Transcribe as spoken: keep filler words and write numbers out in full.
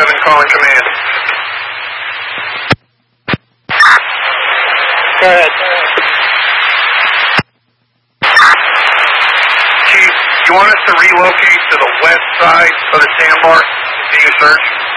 seven calling command. Go ahead. Chief, you want us to relocate to the west side of the sandbar? Continue search?